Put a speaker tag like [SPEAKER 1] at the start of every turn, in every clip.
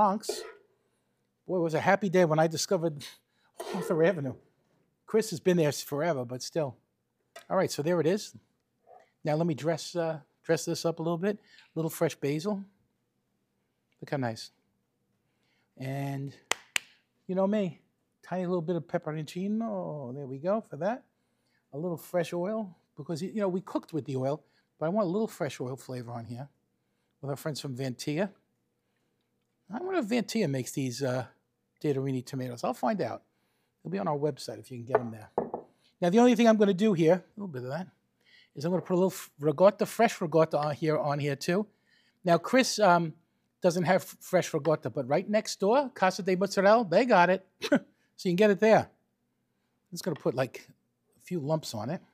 [SPEAKER 1] Bronx. Boy, it was a happy day when I discovered Arthur Avenue. Chris has been there forever, but still. All right, so there it is. Now let me dress this up a little bit. A little fresh basil. Look how nice. And you know me, tiny little bit of pepperoncino. There we go for that. A little fresh oil, because we cooked with the oil, but I want a little fresh oil flavor on here with our friends from Vantia. I wonder if Vantia makes these Datarini tomatoes. I'll find out. They'll be on our website if you can get them there. Now, the only thing I'm going to do here, a little bit of that, is I'm going to put a little ricotta, fresh ricotta on here too. Now, Chris doesn't have fresh ricotta, but right next door, Casa de Mozzarella, they got it. So you can get it there. I'm just going to put like a few lumps on it.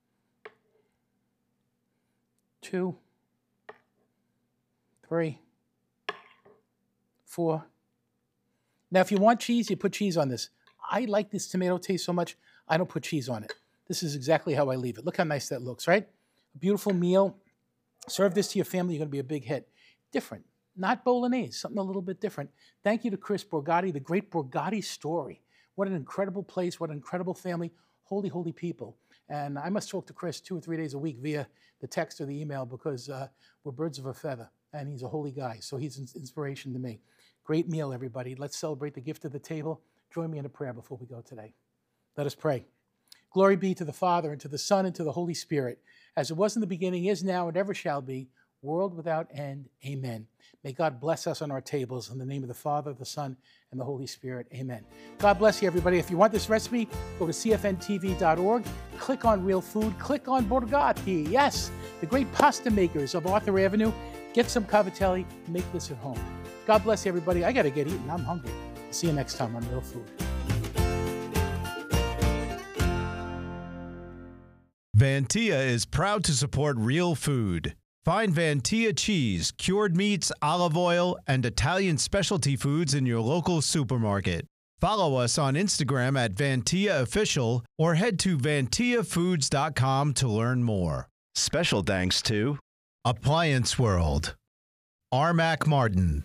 [SPEAKER 1] 2, 3, 4. Now, if you want cheese, you put cheese on this. I like this tomato taste so much, I don't put cheese on it. This is exactly how I leave it. Look how nice that looks, right? A beautiful meal. Serve this to your family, you're going to be a big hit. Different, not bolognese, something a little bit different. Thank you to Chris Borgatti, the great Borgatti story. What an incredible place, what an incredible family, holy, holy people. And I must talk to Chris 2 or 3 days a week via the text or the email, because we're birds of a feather, and he's a holy guy, so he's an inspiration to me. Great meal, everybody. Let's celebrate the gift of the table. Join me in a prayer before we go today. Let us pray. Glory be to the Father, and to the Son, and to the Holy Spirit, as it was in the beginning, is now, and ever shall be, world without end. Amen. May God bless us on our tables. In the name of the Father, the Son, and the Holy Spirit. Amen. God bless you, everybody. If you want this recipe, go to cfntv.org, click on Real Food, click on Borgatti. Yes, the great pasta makers of Arthur Avenue. Get some cavatelli, make this at home. God bless you, everybody. I got to get eating. I'm hungry. See you next time on Real Food.
[SPEAKER 2] Vantia is proud to support Real Food. Find Vantia cheese, cured meats, olive oil, and Italian specialty foods in your local supermarket. Follow us on Instagram at Vantia Official, or head to vantiafoods.com to learn more. Special thanks to Appliance World, Armac Martin,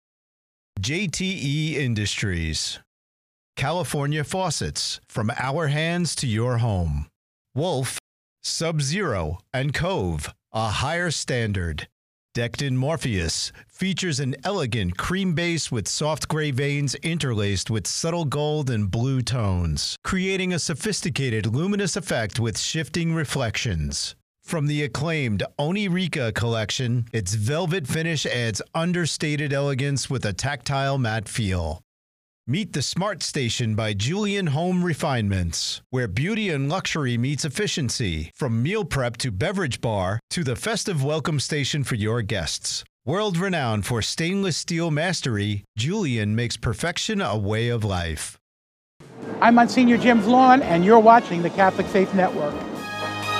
[SPEAKER 2] JTE Industries, California Faucets, from our hands to your home, Wolf, Sub-Zero, and Cove, a higher standard. Decked Morpheus features an elegant cream base with soft gray veins interlaced with subtle gold and blue tones, creating a sophisticated luminous effect with shifting reflections. From the acclaimed Onirica collection, its velvet finish adds understated elegance with a tactile matte feel. Meet the Smart Station by Julian Home Refinements, where beauty and luxury meets efficiency, from meal prep to beverage bar to the festive welcome station for your guests. World-renowned for stainless steel mastery, Julian makes perfection a way of life.
[SPEAKER 1] I'm Monsignor Jim Vaughn, and you're watching the Catholic Faith Network.